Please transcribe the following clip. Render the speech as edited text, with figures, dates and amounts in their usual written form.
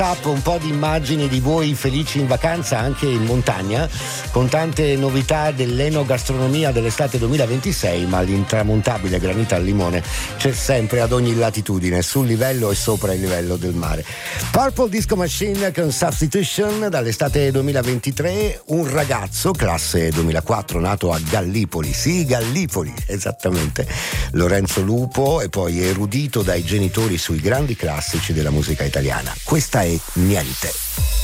Un po' di immagini di voi felici in vacanza anche in montagna, con tante novità dell'enogastronomia dell'estate 2026, ma l'intramontabile granita al limone c'è sempre ad ogni latitudine, sul livello e sopra il livello del mare. Purple Disco Machine con Substitution dall'estate 2023, un ragazzo classe 2004 nato a Gallipoli, sì Gallipoli esattamente, Lorenzo Lupo, e poi erudito dai genitori sui grandi classici della musica italiana. Questa è Niente.